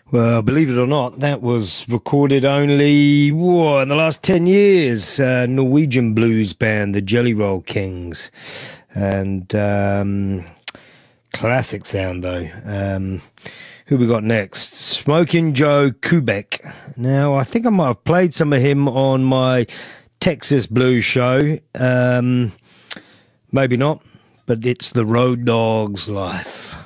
Well, believe it or not, that was recorded only in the last 10 years. Norwegian blues band, the Jelly Roll Kings. And classic sound, though. Who we got next? Smoking Joe Kubek. Now, I think I might have played some of him on my Texas Blues show. Maybe not, but it's the Road Dogs Life.